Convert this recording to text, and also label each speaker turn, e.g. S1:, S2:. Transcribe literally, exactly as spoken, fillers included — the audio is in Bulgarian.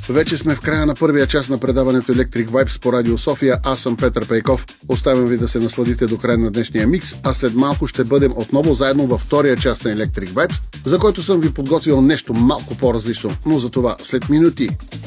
S1: Вече сме в края на първия част на предаването Electric Vibes по Радио София. Аз съм Петър Пейков. Оставям ви да се насладите до края на днешния микс, а след малко ще бъдем отново заедно във втория част на Electric Vibes, за който съм ви подготвил нещо малко по-различно, но за това след минути.